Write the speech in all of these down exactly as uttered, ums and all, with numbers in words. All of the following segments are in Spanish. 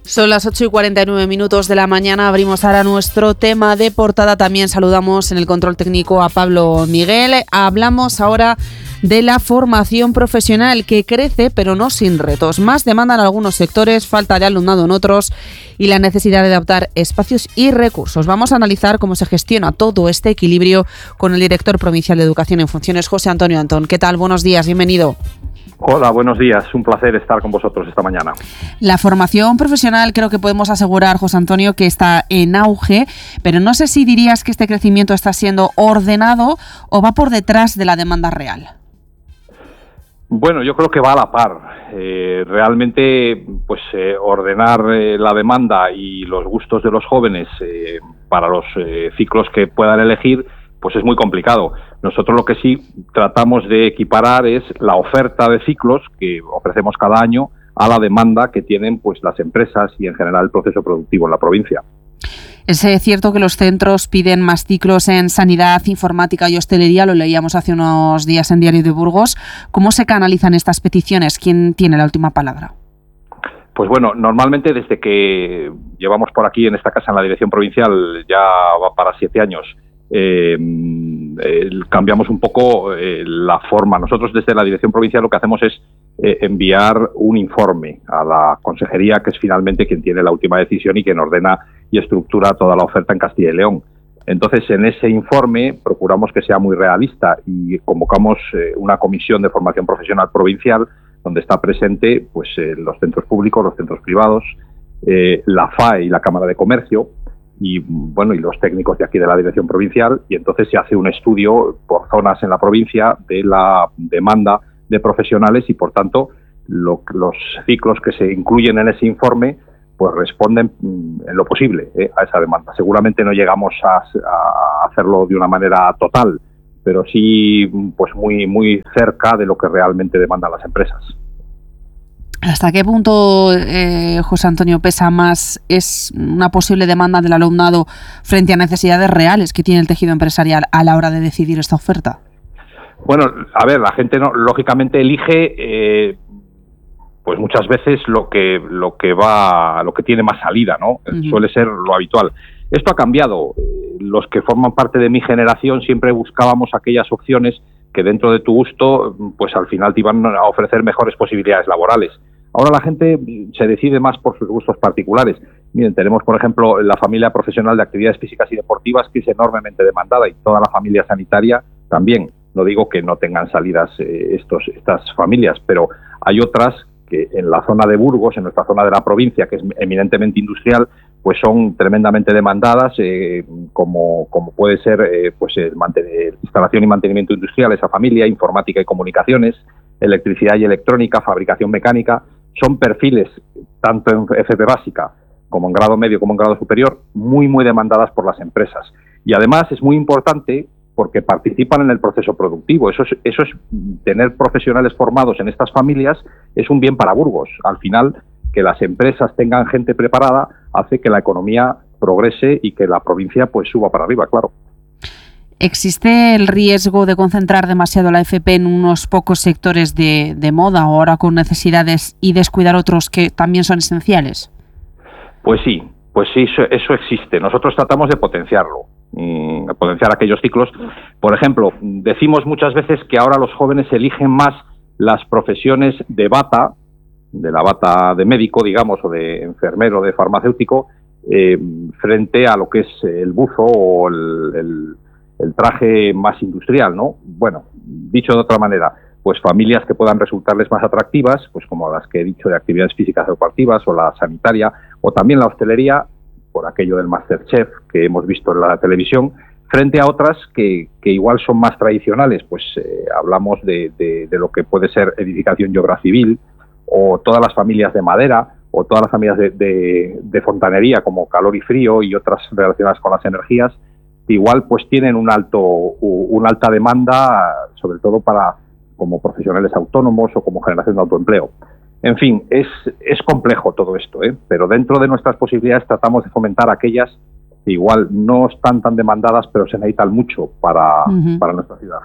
Son las ocho y cuarenta y nueve minutos de la mañana. Abrimos ahora nuestro tema de portada. También saludamos en el control técnico a Pablo Miguel. Hablamos ahora de la formación profesional, que crece pero no sin retos. Más demanda en algunos sectores, falta de alumnado en otros y la necesidad de adaptar espacios y recursos. Vamos a analizar cómo se gestiona todo este equilibrio con el director provincial de Educación en Funciones, José Antonio Antón. ¿Qué tal? Buenos días, bienvenido. Hola, buenos días. Un placer estar con vosotros esta mañana. La formación profesional creo que podemos asegurar, José Antonio, que está en auge, pero no sé si dirías que este crecimiento está siendo ordenado o va por detrás de la demanda real. Bueno, yo creo que va a la par. Eh, realmente, pues eh, ordenar eh, la demanda y los gustos de los jóvenes eh, para los eh, ciclos que puedan elegir, pues es muy complicado. Nosotros lo que sí tratamos de equiparar es la oferta de ciclos que ofrecemos cada año a la demanda que tienen pues las empresas y en general el proceso productivo en la provincia. Es cierto que los centros piden más ciclos en sanidad, informática y hostelería, lo leíamos hace unos días en Diario de Burgos. ¿Cómo se canalizan estas peticiones? ¿Quién tiene la última palabra? Pues bueno, normalmente desde que llevamos por aquí en esta casa en la dirección provincial, ya va para siete años, Eh, eh, cambiamos un poco eh, la forma. Nosotros desde la Dirección Provincial lo que hacemos es eh, enviar un informe a la Consejería, que es finalmente quien tiene la última decisión y quien ordena y estructura toda la oferta en Castilla y León. Entonces, en ese informe procuramos que sea muy realista y convocamos eh, una comisión de formación profesional provincial donde está presente pues eh, los centros públicos, los centros privados, eh, la F A E y la Cámara de Comercio, y bueno y los técnicos de aquí de la Dirección Provincial, y entonces se hace un estudio por zonas en la provincia de la demanda de profesionales y por tanto lo, los ciclos que se incluyen en ese informe pues responden en lo posible eh, a esa demanda. Seguramente no llegamos a, a hacerlo de una manera total, pero sí pues muy muy cerca de lo que realmente demandan las empresas. ¿Hasta qué punto, eh, José Antonio, pesa más es una posible demanda del alumnado frente a necesidades reales que tiene el tejido empresarial a la hora de decidir esta oferta? Bueno, a ver, la gente no, lógicamente elige, eh, pues muchas veces lo que lo que va, lo que tiene más salida, ¿no? Uh-huh. Suele ser lo habitual. Esto ha cambiado. Los que forman parte de mi generación siempre buscábamos aquellas opciones que dentro de tu gusto, pues al final te iban a ofrecer mejores posibilidades laborales. Ahora la gente se decide más por sus gustos particulares. Miren, tenemos, por ejemplo, la familia profesional de actividades físicas y deportivas, que es enormemente demandada, y toda la familia sanitaria también. No digo que no tengan salidas eh, estos, estas familias, pero hay otras que en la zona de Burgos, en nuestra zona de la provincia, que es eminentemente industrial, pues son tremendamente demandadas, eh, como, como puede ser eh, pues el mantener, instalación y mantenimiento industrial, esa familia, informática y comunicaciones, electricidad y electrónica, fabricación mecánica. Son perfiles, tanto en F P básica como en grado medio como en grado superior, muy, muy demandadas por las empresas. Y además es muy importante porque participan en el proceso productivo. Eso es, eso es tener profesionales formados en estas familias, es un bien para Burgos. Al final, que las empresas tengan gente preparada hace que la economía progrese y que la provincia pues suba para arriba, claro. ¿Existe el riesgo de concentrar demasiado la F P en unos pocos sectores de, de moda ahora con necesidades y descuidar otros que también son esenciales? Pues sí, pues sí, eso, eso existe. Nosotros tratamos de potenciarlo, mmm, de potenciar aquellos ciclos. Por ejemplo, decimos muchas veces que ahora los jóvenes eligen más las profesiones de bata, de la bata de médico, digamos, o de enfermero, de farmacéutico, eh, frente a lo que es el buzo o el, el el traje más industrial, ¿no? Bueno, dicho de otra manera, pues familias que puedan resultarles más atractivas, pues como las que he dicho de actividades físicas deportivas o la sanitaria, o también la hostelería, por aquello del MasterChef que hemos visto en la televisión, frente a otras que, que igual son más tradicionales, pues eh, hablamos de, de, de lo que puede ser edificación y obra civil, o todas las familias de madera, o todas las familias de, de, de fontanería, como calor y frío, y otras relacionadas con las energías, igual pues tienen un alto una alta demanda, sobre todo para como profesionales autónomos o como generación de autoempleo. En fin, es es complejo todo esto, ¿eh? Pero dentro de nuestras posibilidades tratamos de fomentar aquellas que igual no están tan demandadas, pero se necesitan mucho para, uh-huh. para nuestra ciudad.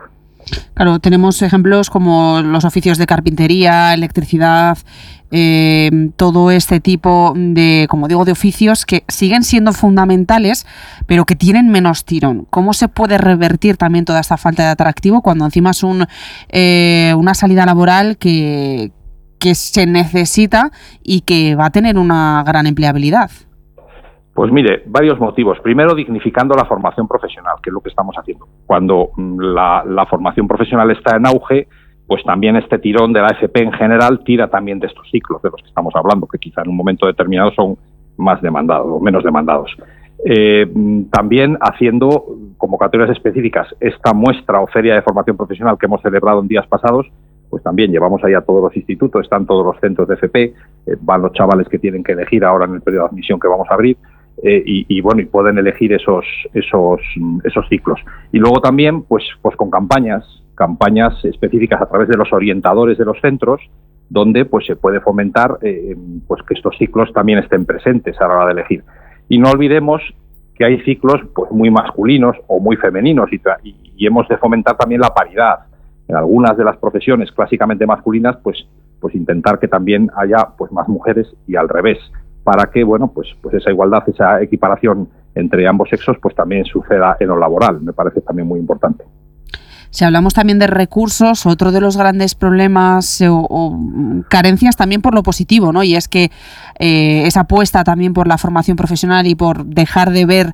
Claro, tenemos ejemplos como los oficios de carpintería, electricidad, eh, todo este tipo de, como digo, de oficios que siguen siendo fundamentales, pero que tienen menos tirón. ¿Cómo se puede revertir también toda esta falta de atractivo cuando encima es un, eh, una salida laboral que, que se necesita y que va a tener una gran empleabilidad? Pues mire, varios motivos. Primero, dignificando la formación profesional, que es lo que estamos haciendo. Cuando la, la formación profesional está en auge, pues también este tirón de la F P en general tira también de estos ciclos de los que estamos hablando, que quizá en un momento determinado son más demandados o menos demandados. Eh, también haciendo convocatorias específicas. Esta muestra o feria de formación profesional que hemos celebrado en días pasados, pues también llevamos ahí a todos los institutos, están todos los centros de F P, eh, van los chavales que tienen que elegir ahora en el periodo de admisión que vamos a abrir. Eh, y, y bueno, y pueden elegir esos esos esos ciclos. Y luego también, pues, pues con campañas, campañas específicas a través de los orientadores de los centros, donde pues se puede fomentar eh, pues que estos ciclos también estén presentes a la hora de elegir. Y no olvidemos que hay ciclos pues muy masculinos o muy femeninos y, y, y hemos de fomentar también la paridad. En algunas de las profesiones clásicamente masculinas, pues, pues intentar que también haya pues más mujeres y al revés, para que, bueno, pues, pues esa igualdad, esa equiparación entre ambos sexos, pues también suceda en lo laboral. Me parece también muy importante. Si hablamos también de recursos, otro de los grandes problemas eh, o, o carencias también por lo positivo, ¿no? Y es que eh, esa apuesta también por la formación profesional y por dejar de ver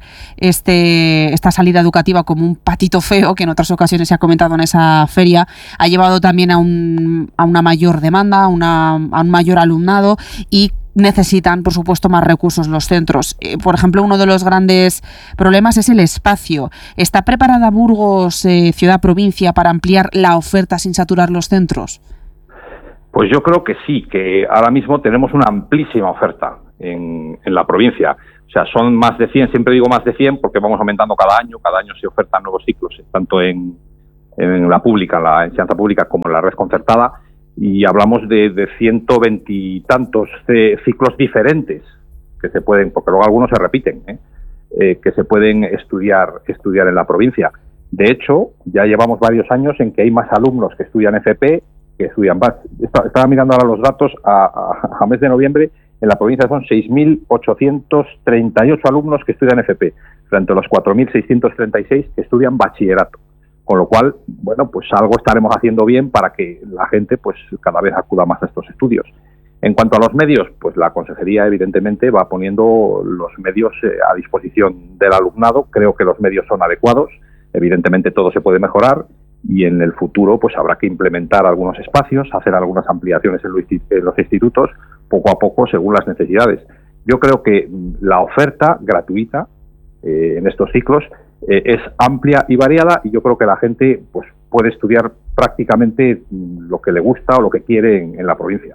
este esta salida educativa como un patito feo, que en otras ocasiones se ha comentado en esa feria, ha llevado también a, un, a una mayor demanda, a, una, a un mayor alumnado y necesitan, por supuesto, más recursos los centros. Eh, por ejemplo, uno de los grandes problemas es el espacio. ¿Está preparada Burgos, eh, ciudad-provincia, para ampliar la oferta sin saturar los centros? Pues yo creo que sí, que ahora mismo tenemos una amplísima oferta en, en la provincia. O sea, son más de cien, siempre digo más de cien, porque vamos aumentando cada año, cada año se ofertan nuevos ciclos, tanto en, en la pública, en la enseñanza pública, como en la red concertada, y hablamos de, de ciento veintitantos eh, ciclos diferentes que se pueden, porque luego algunos se repiten, ¿eh? Eh, que se pueden estudiar estudiar en la provincia. De hecho, ya llevamos varios años en que hay más alumnos que estudian F P que estudian B A C. Estaba mirando ahora los datos a, a, a mes de noviembre, en la provincia son seis mil ochocientos treinta y ocho alumnos que estudian F P, frente a los cuatro mil seiscientos treinta y seis que estudian bachillerato. Con lo cual, bueno, pues algo estaremos haciendo bien para que la gente pues cada vez acuda más a estos estudios. En cuanto a los medios, pues la consejería evidentemente va poniendo los medios eh, a disposición del alumnado. Creo que los medios son adecuados. Evidentemente todo se puede mejorar y en el futuro pues habrá que implementar algunos espacios, hacer algunas ampliaciones en los institutos, poco a poco según las necesidades. Yo creo que la oferta gratuita eh, en estos ciclos Eh, es amplia y variada y yo creo que la gente pues puede estudiar prácticamente lo que le gusta o lo que quiere en, en la provincia.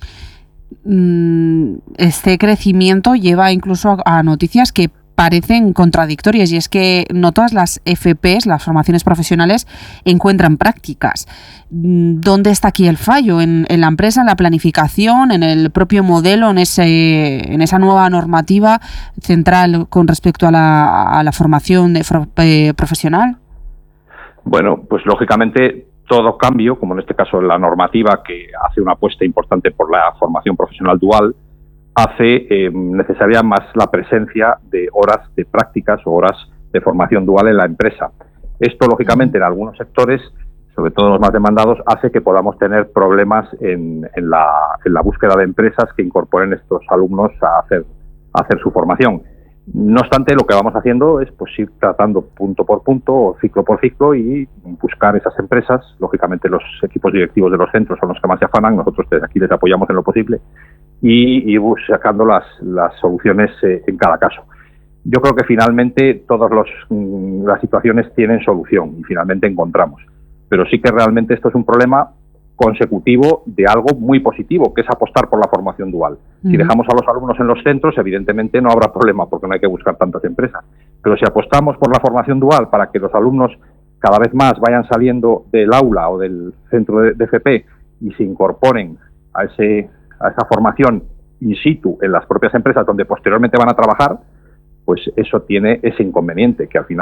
Este crecimiento lleva incluso a, a noticias que parecen contradictorias y es que no todas las F Pes, las formaciones profesionales, encuentran prácticas. ¿Dónde está aquí el fallo? ¿En, en la empresa, en la planificación, en el propio modelo, en ese en esa nueva normativa central con respecto a la, a la formación de, eh, profesional? Bueno, pues lógicamente todo cambio, como en este caso la normativa que hace una apuesta importante por la formación profesional dual, hace eh, necesaria más la presencia de horas de prácticas o horas de formación dual en la empresa. Esto, lógicamente, en algunos sectores, sobre todo los más demandados, hace que podamos tener problemas en, en, la, en la búsqueda de empresas que incorporen estos alumnos a hacer, a hacer su formación. No obstante, lo que vamos haciendo es pues ir tratando punto por punto o ciclo por ciclo y buscar esas empresas. Lógicamente, los equipos directivos de los centros son los que más se afanan, nosotros desde aquí les apoyamos en lo posible, y, y sacando las, las soluciones eh, en cada caso. Yo creo que finalmente todas los, mm, las situaciones tienen solución y finalmente encontramos. Pero sí que realmente esto es un problema consecutivo de algo muy positivo, que es apostar por la formación dual. Uh-huh. Si dejamos a los alumnos en los centros, evidentemente no habrá problema porque no hay que buscar tantas empresas. Pero si apostamos por la formación dual para que los alumnos cada vez más vayan saliendo del aula o del centro de, de F P y se incorporen a ese a esa formación in situ en las propias empresas donde posteriormente van a trabajar, pues eso tiene ese inconveniente, que al final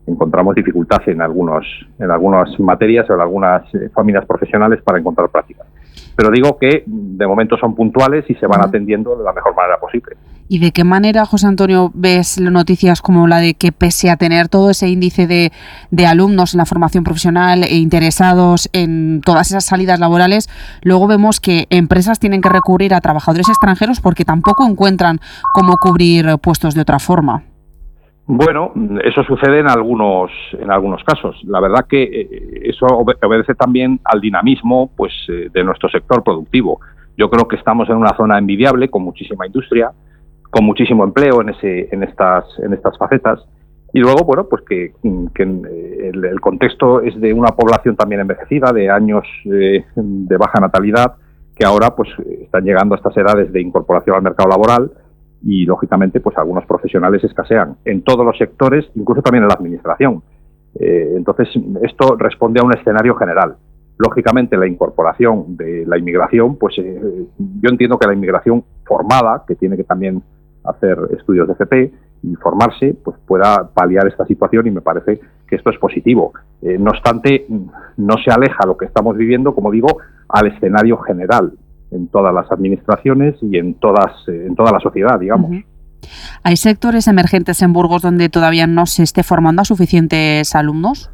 encontramos dificultad en algunos en algunas materias o en algunas eh, familias profesionales para encontrar prácticas. Pero digo que de momento son puntuales y se van uh-huh. atendiendo de la mejor manera posible. ¿Y de qué manera, José Antonio, ves noticias como la de que pese a tener todo ese índice de, de alumnos en la formación profesional e interesados en todas esas salidas laborales, luego vemos que empresas tienen que recurrir a trabajadores extranjeros porque tampoco encuentran cómo cubrir puestos de otra forma? Bueno, eso sucede en algunos en algunos casos. La verdad que eh, eso obedece también al dinamismo pues eh, de nuestro sector productivo. Yo creo que estamos en una zona envidiable con muchísima industria, con muchísimo empleo en ese en estas en estas facetas y luego bueno pues que, que el, el contexto es de una población también envejecida, de años eh, de baja natalidad, que ahora pues están llegando a estas edades de incorporación al mercado laboral. Y, lógicamente, pues algunos profesionales escasean en todos los sectores, incluso también en la administración. Eh, entonces, esto responde a un escenario general. Lógicamente, la incorporación de la inmigración, pues eh, yo entiendo que la inmigración formada, que tiene que también hacer estudios de F P y formarse, pues pueda paliar esta situación y me parece que esto es positivo. Eh, no obstante, no se aleja lo que estamos viviendo, como digo, al escenario general en todas las administraciones y en todas en toda la sociedad, digamos. Uh-huh. ¿Hay sectores emergentes en Burgos donde todavía no se esté formando a suficientes alumnos?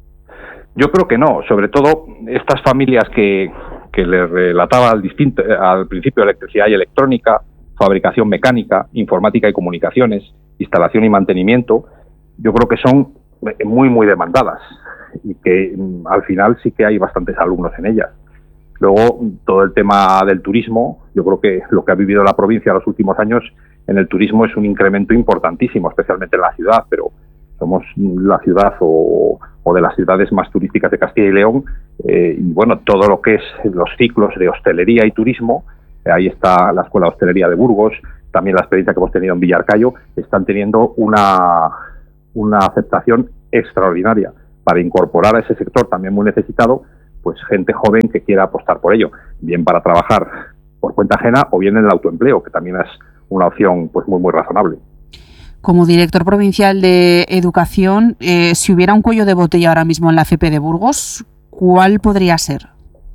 Yo creo que no, sobre todo estas familias que, que les relataba al, distinto, al principio, electricidad y electrónica, fabricación mecánica, informática y comunicaciones, instalación y mantenimiento, yo creo que son muy, muy demandadas y que al final sí que hay bastantes alumnos en ellas. Luego, todo el tema del turismo, yo creo que lo que ha vivido la provincia en los últimos años en el turismo es un incremento importantísimo, especialmente en la ciudad, pero somos la ciudad o, o de las ciudades más turísticas de Castilla y León, eh, y bueno, todo lo que es los ciclos de hostelería y turismo, eh, ahí está la Escuela de Hostelería de Burgos, también la experiencia que hemos tenido en Villarcayo, están teniendo una, una aceptación extraordinaria para incorporar a ese sector también muy necesitado, pues gente joven que quiera apostar por ello, bien para trabajar por cuenta ajena o bien en el autoempleo, que también es una opción pues muy muy razonable. Como director provincial de Educación, eh, si hubiera un cuello de botella ahora mismo en la F P de Burgos, ¿cuál podría ser?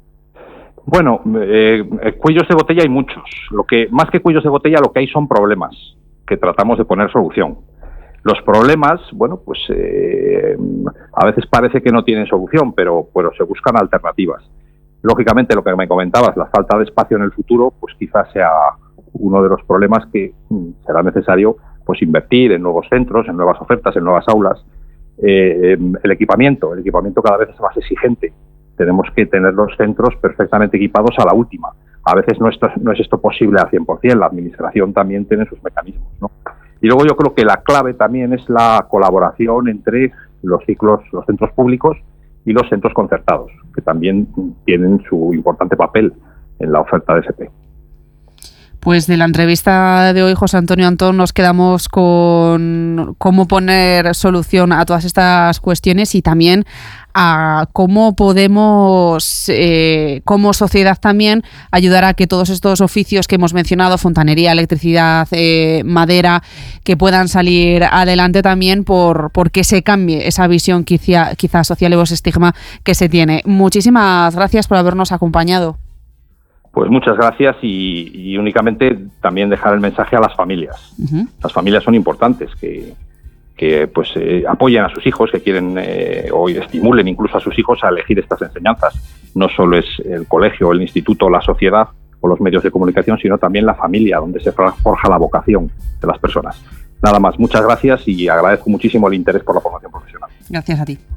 Bueno, eh, cuellos de botella hay muchos. Lo que más que cuellos de botella, lo que hay son problemas que tratamos de poner solución. Los problemas, bueno, pues eh, a veces parece que no tienen solución, pero, pero se buscan alternativas. Lógicamente, lo que me comentabas, la falta de espacio en el futuro, pues quizás sea uno de los problemas que mm, será necesario pues invertir en nuevos centros, en nuevas ofertas, en nuevas aulas. Eh, el equipamiento, el equipamiento cada vez es más exigente. Tenemos que tener los centros perfectamente equipados a la última. A veces no, esto, no es esto posible al cien por ciento, la administración también tiene sus mecanismos, ¿no? Y luego yo creo que la clave también es la colaboración entre los ciclos, los centros públicos y los centros concertados, que también tienen su importante papel en la oferta de F P. Pues de la entrevista de hoy, José Antonio Antón, nos quedamos con cómo poner solución a todas estas cuestiones y también a cómo podemos, eh, como sociedad también, ayudar a que todos estos oficios que hemos mencionado, fontanería, electricidad, eh, madera, que puedan salir adelante también por porque se cambie esa visión quizá, quizá social o ese estigma que se tiene. Muchísimas gracias por habernos acompañado. Pues muchas gracias y, y únicamente también dejar el mensaje a las familias. Uh-huh. Las familias son importantes, que, que pues eh, apoyen a sus hijos, que quieren eh, o estimulen incluso a sus hijos a elegir estas enseñanzas. No solo es el colegio, el instituto, la sociedad o los medios de comunicación, sino también la familia, donde se forja la vocación de las personas. Nada más, muchas gracias y agradezco muchísimo el interés por la formación profesional. Gracias a ti.